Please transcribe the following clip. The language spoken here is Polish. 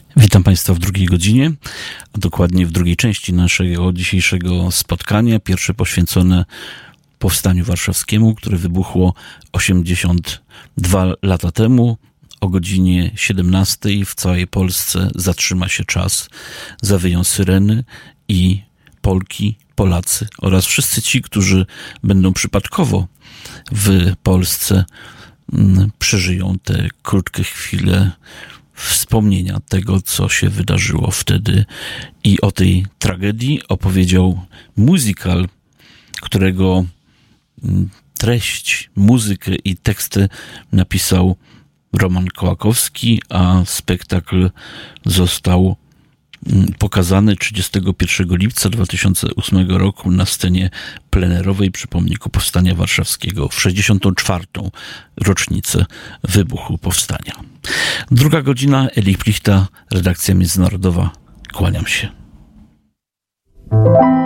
Witam Państwa w drugiej godzinie, a dokładnie w drugiej części naszego dzisiejszego spotkania. Pierwsze poświęcone Powstaniu Warszawskiemu, które wybuchło 82 lata temu. O godzinie 17 w całej Polsce zatrzyma się czas, zawyją syreny i Polki, Polacy oraz wszyscy ci, którzy będą przypadkowo w Polsce, przeżyją te krótkie chwile wspomnienia tego, co się wydarzyło wtedy. I o tej tragedii opowiedział musical, którego treść, muzykę i teksty napisał Roman Kołakowski, a spektakl został pokazany 31 lipca 2008 roku na scenie plenerowej przy pomniku Powstania Warszawskiego w 64. rocznicę wybuchu Powstania. Druga godzina, Eli Plichta, redakcja międzynarodowa. Kłaniam się.